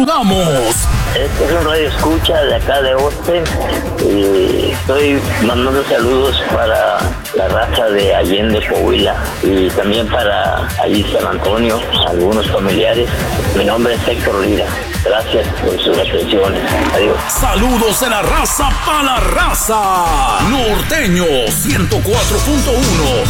saludamos. Este es un radio escucha de acá de Austin y estoy mandando saludos para la raza de Allende, Coahuila, y también para allí San Antonio, algunos familiares. Mi nombre es Héctor Lira. Gracias por sus atenciones. Adiós. Saludos de la raza para la raza. Norteño 104.1